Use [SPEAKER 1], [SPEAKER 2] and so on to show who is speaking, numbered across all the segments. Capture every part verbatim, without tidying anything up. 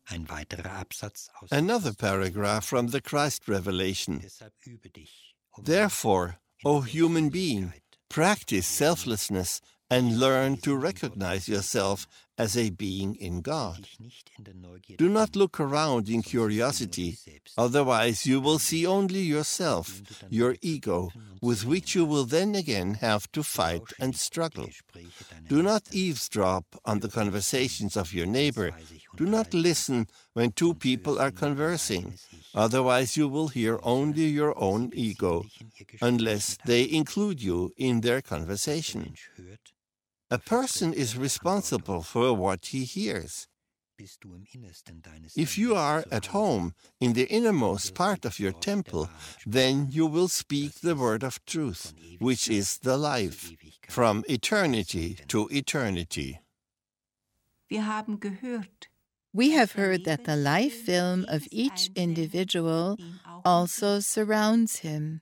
[SPEAKER 1] Ein weiterer Absatz aus
[SPEAKER 2] Another paragraph from the Christ revelation. Therefore, O human being, practice selflessness and learn to recognize yourself as a being in God. Do not look around in curiosity, otherwise you will see only yourself, your ego, with which you will then again have to fight and struggle. Do not eavesdrop on the conversations of your neighbor. Do not listen when two people are conversing, otherwise you will hear only your own ego, unless they include you in their conversation. A person is responsible for what he hears. If you are at home in the innermost part of your temple, then you will speak the word of truth, which is the life, from eternity to eternity.
[SPEAKER 3] We have heard that the life film of each individual also surrounds him.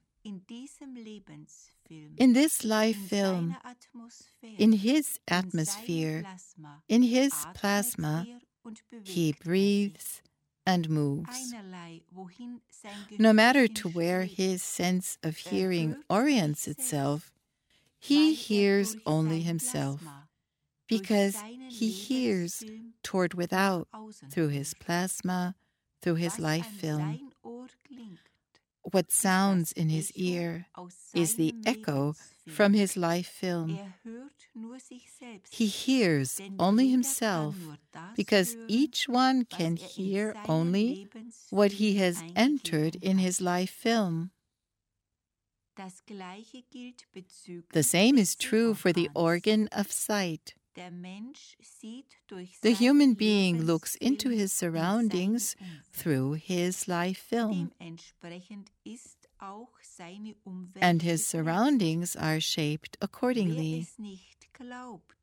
[SPEAKER 3] In this life film, in his atmosphere, in his plasma, he breathes and moves. No matter to where his sense of hearing orients itself, he hears only himself, because he hears toward without through his plasma, through his life film. What sounds in his ear is the echo from his life film. He hears only himself because each one can hear only what he has entered in his life film. The same is true for the organ of sight. The human being looks into his surroundings through his life film, and his surroundings are shaped accordingly.